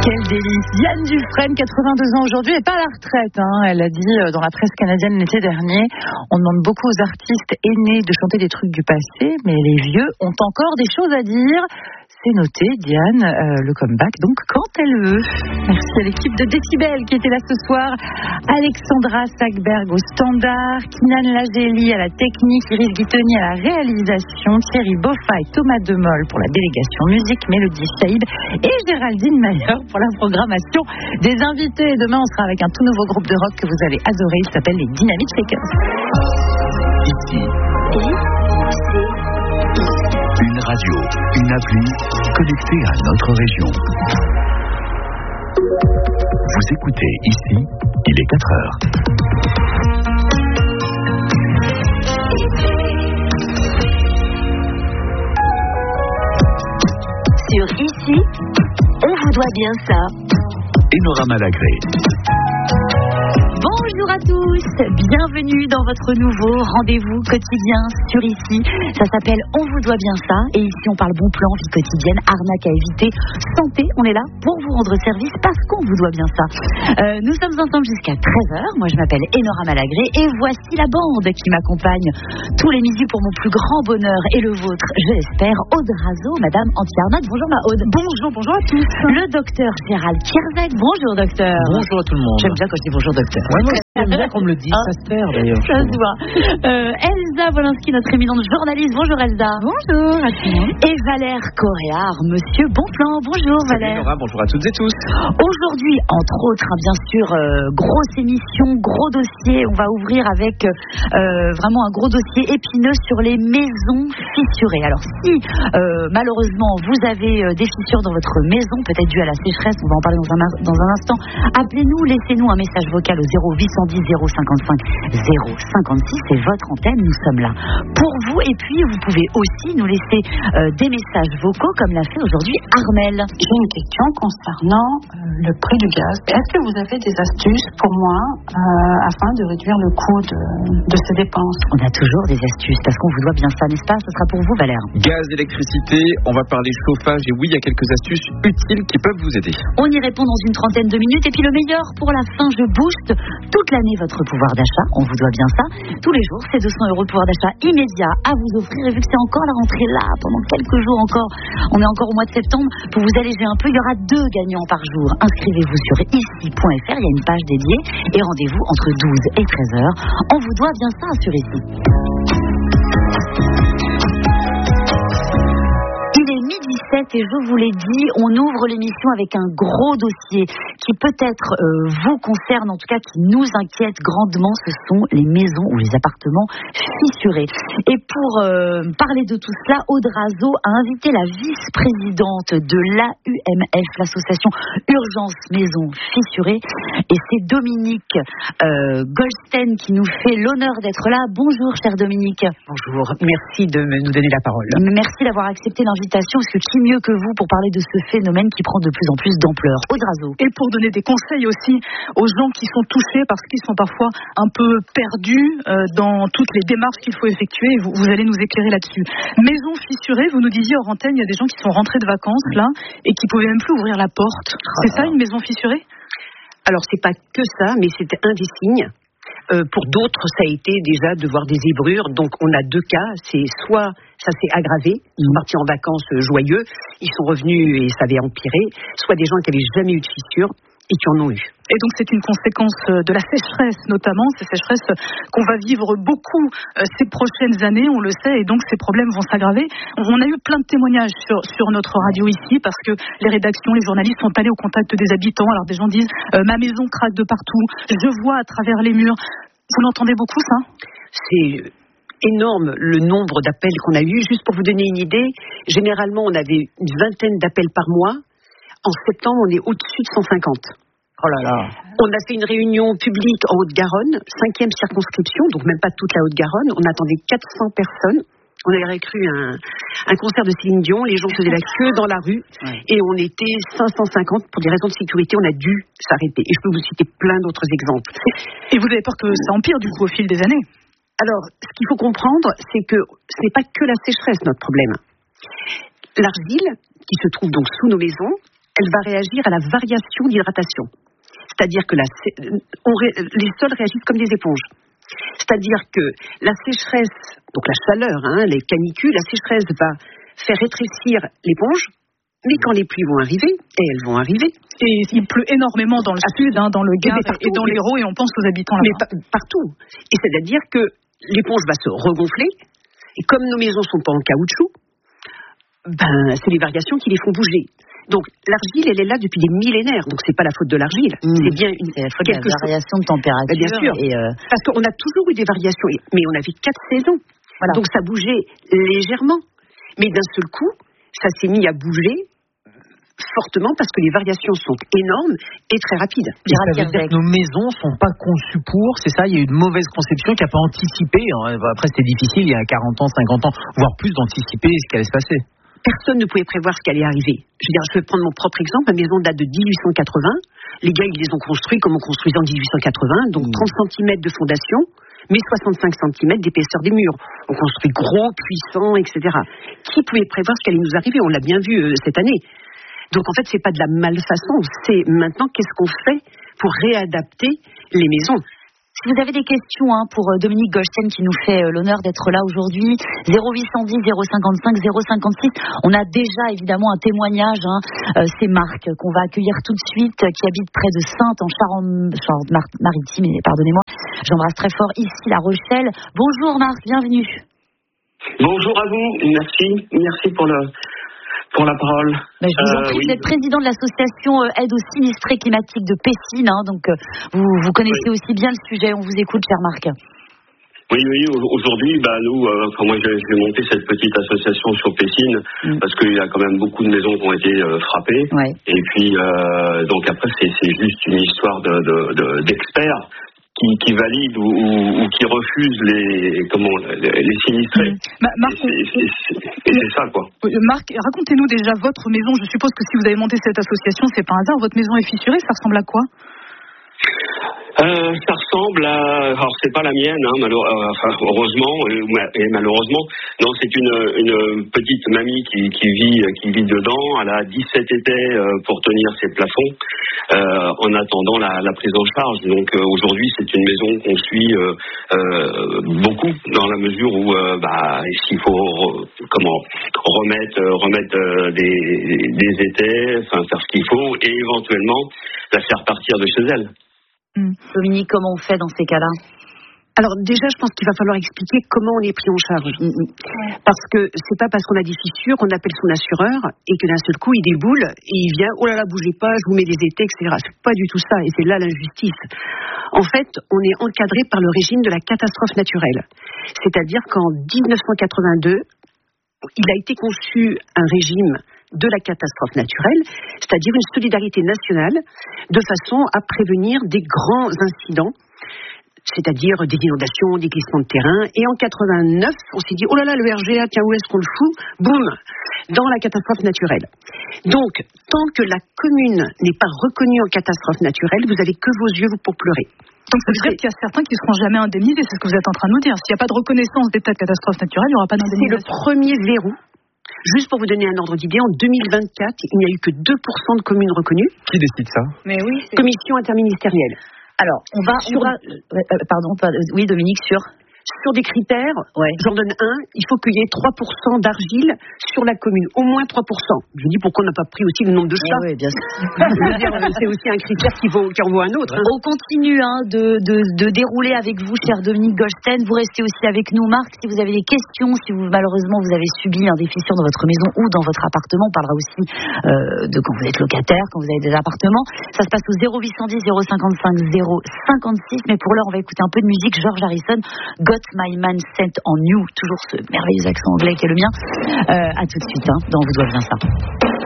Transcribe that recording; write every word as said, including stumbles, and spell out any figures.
Quel délice. Diane Dufresne, quatre-vingt-deux ans aujourd'hui, n'est pas à la retraite. Hein. Elle a dit dans la presse canadienne l'été dernier, on demande beaucoup aux artistes aînés de chanter des trucs du passé, mais les vieux ont encore des choses à dire. C'est noté, Diane, euh, le comeback, donc quand elle veut. Merci à l'équipe de Décibel qui était là ce soir. Alexandra Sackberg au standard, Kinan Lageli à la technique, Iris Guitoni à la réalisation, Thierry Boffa et Thomas Demol pour la délégation musique, Mélodie Saïd et Géraldine Mayer pour la programmation des invités. Demain, on sera avec un tout nouveau groupe de rock que vous allez adorer. Il s'appelle les Dynamite Shakers. Ici. Une radio, une appli connectée à notre région. Vous écoutez ici, il est quatre heures. Sur Ici, on vous doit bien ça. Enora Malagré. Bonjour à tous, bienvenue dans votre nouveau rendez-vous quotidien sur Ici. Ça s'appelle On vous doit bien ça. Et ici on parle bon plan, vie quotidienne, arnaque à éviter, santé. On est là pour vous rendre service parce qu'on vous doit bien ça. Euh, nous sommes ensemble jusqu'à treize heures. Moi je m'appelle Enora Malagré et voici la bande qui m'accompagne tous les midis pour mon plus grand bonheur et le vôtre, je l'espère. Aude Razo, Madame Anti-Arnaque. Bonjour ma Aude. Bonjour, bonjour à tous. Le docteur Gérald Kierzek. Bonjour docteur. Bonjour à tout le monde. J'aime bien quand je dis bonjour docteur. Ouais, moi, j'aime bien qu'on me le dise, ah, ça se perd d'ailleurs. Ça se voit. Euh, Elsa Wolinski, notre éminente journaliste. Bonjour Elsa. Bonjour à tout le monde. Et Valère Coréard, monsieur Bonplan. Bonjour Valère. Salut Nora, bonjour à toutes et tous. Aujourd'hui, entre autres, hein, bien sûr, euh, grosse émission, gros dossier. On va ouvrir avec euh, vraiment un gros dossier épineux sur les maisons fissurées. Alors si euh, malheureusement vous avez euh, des fissures dans votre maison, peut-être dû à la sécheresse, on va en parler dans un, dans un instant, appelez-nous, laissez-nous un message vocal au zéro huit cent dix zéro cinquante-cinq zéro cinquante-six, c'est votre antenne, nous sommes là pour vous. Et puis vous pouvez aussi nous laisser euh, des messages vocaux comme l'a fait aujourd'hui Armel. J'ai une question concernant euh, le prix du gaz. Est-ce que vous avez des astuces pour moi euh, afin de réduire le coût de, de ces dépenses? On a toujours des astuces parce qu'on vous doit bien ça, n'est-ce pas? Ce sera pour vous Valère. Gaz, électricité, on va parler chauffage et oui, il y a quelques astuces utiles qui peuvent vous aider. On y répond dans une trentaine de minutes et puis le meilleur pour la fin, je booste toute l'année votre pouvoir d'achat, on vous doit bien ça. Tous les jours, c'est deux cents euros de pouvoir d'achat immédiat à vous offrir. Et vu que c'est encore la rentrée là, pendant quelques jours encore, on est encore au mois de septembre, pour vous alléger un peu, il y aura deux gagnants par jour. Inscrivez-vous sur ici point f r, il y a une page dédiée et rendez-vous entre douze et treize heures. On vous doit bien ça sur Ici. Il est midi sept et je vous l'ai dit, on ouvre l'émission avec un gros dossier qui peut-être euh, vous concerne, en tout cas qui nous inquiète grandement, ce sont les maisons ou les appartements fissurés. Et pour euh, parler de tout cela, Aude Razo a invité la vice-présidente de l'A U M F, l'association Urgence Maisons Fissurées, et c'est Dominique euh, Goldstein qui nous fait l'honneur d'être là. Bonjour chère Dominique. Bonjour, merci de nous donner la parole. Merci d'avoir accepté l'invitation, parce que qui mieux que vous pour parler de ce phénomène qui prend de plus en plus d'ampleur. Aude Razo. Et pour donner des conseils aussi aux gens qui sont touchés parce qu'ils sont parfois un peu perdus euh, dans toutes les démarches qu'il faut effectuer, et vous, vous allez nous éclairer là-dessus. Maison fissurée, vous nous disiez hors antenne, il y a des gens qui sont rentrés de vacances là et qui pouvaient même plus ouvrir la porte. C'est ça une maison fissurée? Alors c'est pas que ça, mais c'était un des signes. Euh, pour d'autres, ça a été déjà de voir des zébrures. Donc on a deux cas. C'est soit ça s'est aggravé, ils sont partis en vacances euh, joyeux, ils sont revenus et ça avait empiré, soit des gens qui n'avaient jamais eu de fissure et qui en ont eu. Et donc c'est une conséquence de la sécheresse notamment, ces sécheresses qu'on va vivre beaucoup euh, ces prochaines années, on le sait, et donc ces problèmes vont s'aggraver. On a eu plein de témoignages sur, sur notre radio ici, parce que les rédactions, les journalistes sont allés au contact des habitants. Alors des gens disent euh, ma maison craque de partout, je vois à travers les murs. Vous l'entendez beaucoup ça? C'est énorme le nombre d'appels qu'on a eu. Juste pour vous donner une idée, généralement on avait une vingtaine d'appels par mois. En septembre, on est au-dessus de cent cinquante. Oh là là. On a fait une réunion publique en Haute-Garonne, cinquième circonscription, donc même pas toute la Haute-Garonne. On attendait quatre cents personnes. On avait cru un, un concert de Céline Dion, les gens faisaient la queue dans la rue, ouais. Et on était cinq cent cinquante. Pour des raisons de sécurité, on a dû s'arrêter. Et je peux vous citer plein d'autres exemples. Et vous avez peur que ça empire du coup au fil des années? Alors, ce qu'il faut comprendre, c'est que ce n'est pas que la sécheresse notre problème. L'argile, qui se trouve donc sous nos maisons, elle va réagir à la variation d'hydratation. C'est-à-dire que la, on, les sols réagissent comme des éponges. C'est-à-dire que la sécheresse, donc la chaleur, hein, les canicules, la sécheresse va faire rétrécir l'éponge, mais quand les pluies vont arriver, et elles vont arriver. Et il pleut énormément dans le ah, sud, hein, dans le Gard et, et dans l'Hérault, et on pense aux habitants là-bas. Mais pa- partout. Et c'est-à-dire que l'éponge va se regonfler, et comme nos maisons ne sont pas en caoutchouc, ben, c'est les variations qui les font bouger. Donc l'argile, elle est là depuis des millénaires, donc c'est pas la faute de l'argile, mmh. c'est bien une c'est la faute de la variation de température. Bien sûr, et euh... parce qu'on a toujours eu des variations, mais on avait quatre saisons, voilà. Donc ça bougeait légèrement, mais d'un seul coup, ça s'est mis à bouger fortement parce que les variations sont énormes et très rapides. Et ça veut dire que nos maisons sont pas conçues pour, c'est ça, il y a eu une mauvaise conception qui n'a pas anticipé, après c'était difficile il y a quarante ans, cinquante ans, voire plus d'anticiper ce qui allait se passer. Personne ne pouvait prévoir ce qui allait arriver. Je veux dire, je vais prendre mon propre exemple. Ma maison date de dix-huit cent quatre-vingts. Les gars, ils les ont construits comme on construisait en dix-huit cent quatre-vingts, donc mmh. trente centimètres de fondation, mais soixante-cinq centimètres d'épaisseur des murs. On construit gros, puissant, et cetera. Qui pouvait prévoir ce qui allait nous arriver ? On l'a bien vu euh, cette année. Donc en fait, c'est pas de la malfaçon. C'est maintenant qu'est-ce qu'on fait pour réadapter les maisons. Si vous avez des questions hein, pour Dominique Goldstein qui nous fait euh, l'honneur d'être là aujourd'hui, zéro huit cent dix, zéro cinquante-cinq, zéro cinquante-six. On a déjà évidemment un témoignage, hein, euh, c'est Marc qu'on va accueillir tout de suite, euh, qui habite près de Saintes en Charente-Maritime, pardonnez-moi. J'embrasse très fort ici La Rochelle. Bonjour Marc, bienvenue. Bonjour à vous, merci, merci pour le... pour la parole. Ben, je vous en prie, euh, oui. Vous êtes président de l'association euh, Aide aux sinistrés climatiques de Pessines, hein, donc euh, vous, vous connaissez oui. aussi bien le sujet. On vous écoute, cher Marc. Oui, oui, aujourd'hui, bah, nous, euh, enfin, moi j'ai, j'ai monté cette petite association sur Pessines, mm. parce qu'il y a quand même beaucoup de maisons qui ont été euh, frappées. Ouais. Et puis, euh, donc après, c'est, c'est juste une histoire de, de, de, d'experts. Qui, qui valide ou, ou, ou qui refuse les comment les, les sinistrés. Mmh. Marc, et, c'est, c'est, c'est, et c'est ça quoi. Marc, racontez-nous déjà votre maison. Je suppose que si vous avez monté cette association, c'est pas un hasard. Votre maison est fissurée. Ça ressemble à quoi ? Euh, ça ressemble à, alors c'est pas la mienne, hein, malheure, euh, enfin, heureusement et, et malheureusement. Non, c'est une, une petite mamie qui, qui vit, qui vit dedans. Elle a dix-sept étais euh, pour tenir ses plafonds euh, en attendant la, la prise en charge. Donc euh, aujourd'hui, c'est une maison qu'on suit euh, euh, beaucoup dans la mesure où, euh, bah, s'il faut re, comment remettre, remettre euh, des, des étais, enfin faire ce qu'il faut et éventuellement la faire partir de chez elle. Mmh. Dominique, comment on fait dans ces cas-là ? Alors déjà, je pense qu'il va falloir expliquer comment on est pris en charge. Mmh. Parce que c'est pas parce qu'on a des fissures qu'on appelle son assureur et que d'un seul coup il déboule et il vient, oh là là, bougez pas, je vous mets des étais, et cetera. C'est pas du tout ça et c'est là l'injustice. En fait, on est encadré par le régime de la catastrophe naturelle. C'est-à-dire qu'en dix-neuf cent quatre-vingt-deux, il a été conçu un régime de la catastrophe naturelle, c'est-à-dire une solidarité nationale de façon à prévenir des grands incidents, c'est-à-dire des inondations, des glissements de terrain. Et en quatre-vingt-neuf, on s'est dit, oh là là, le R G A, tiens, où est-ce qu'on le fout ? Boum, dans la catastrophe naturelle. Donc, tant que la commune n'est pas reconnue en catastrophe naturelle, vous avez que vos yeux pour pleurer. Donc ça veut dire qu'il y a certains qui ne seront jamais indemnisés, c'est ce que vous êtes en train de nous dire. S'il n'y a pas de reconnaissance d'état de catastrophe naturelle, il n'y aura pas d'indemnisation. C'est le premier verrou. Juste pour vous donner un ordre d'idée, en deux mille vingt-quatre, il n'y a eu que deux pour cent de communes reconnues. Qui décide ça ? Mais oui, c'est... Commission interministérielle. Alors, on va... Sur... On va... Euh, pardon, pas... oui Dominique, sur... Sur des critères, ouais. J'en donne un, il faut qu'il y ait trois pour cent d'argile sur la commune, au moins trois pour cent. Je me dis pourquoi on n'a pas pris aussi le nombre de chats. Oui, bien sûr. Je veux dire, c'est aussi un critère qui, vaut, qui en vaut un autre. Hein. On continue hein, de, de, de dérouler avec vous, cher Dominique Goldstein. Vous restez aussi avec nous, Marc. Si vous avez des questions, si vous, malheureusement vous avez subi un des fissures dans votre maison ou dans votre appartement, on parlera aussi euh, de quand vous êtes locataire, quand vous avez des appartements. Ça se passe au zéro huit cent dix, zéro cinquante-cinq, zéro cinquante-six. Mais pour l'heure, on va écouter un peu de musique. George Harrison, Got My Man Sent on You, toujours ce merveilleux accent anglais qui est le mien. Euh, à tout de suite, hein, dans Vous doit bien ça.